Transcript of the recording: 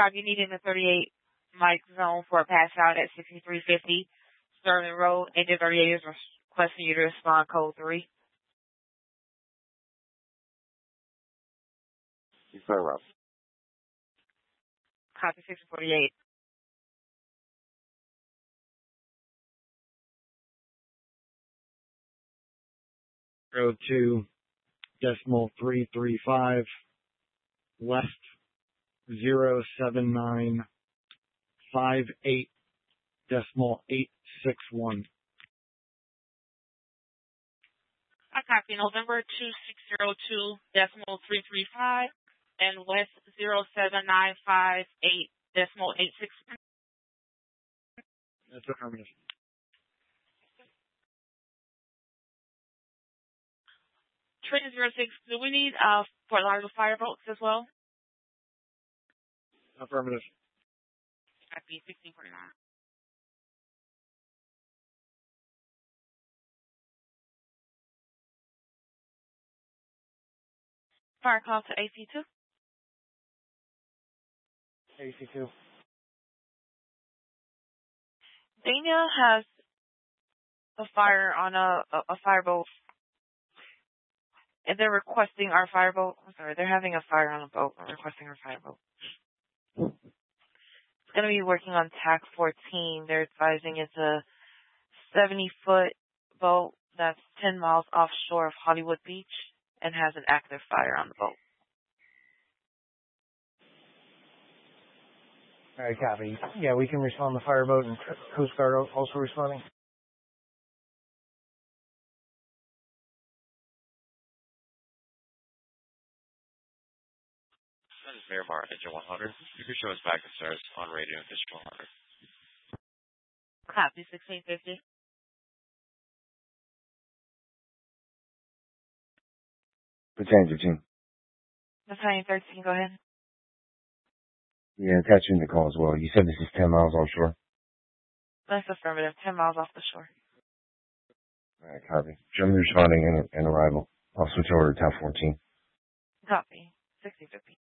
You needing the 38 mic zone for a pass out at 6350 Sterling Road. Agent 38 is requesting you to respond code 3. You say Rob. Copy 648. Road 2.335 West 07958.861. I copy November 2602.335 and West 07958.861. That's affirmative. Train 06, do we need Fort Lauderdale fire boats as well? Affirmative. Copy 1649. Fire call to AC2. AC2. Dania has a fire on a fireboat, and they're requesting our fireboat. I'm sorry, they're having a fire on a boat and requesting our fireboat. It's going to be working on TAC 14. They're advising it's a 70-foot boat that's 10 miles offshore of Hollywood Beach and has an active fire on the boat. All right, copy. Yeah, we can respond to fireboat and Coast Guard also responding. That is Miramar, Engine 100. You can show us back and stars on radio, Engine 100. Copy 1650. Battalion 13. Battalion 13, go ahead. Yeah, attaching the call as well. You said this is 10 miles offshore? That's affirmative. 10 miles off the shore. All right, copy. German responding and arrival. I'll switch over to TAP 14. Copy. 1650.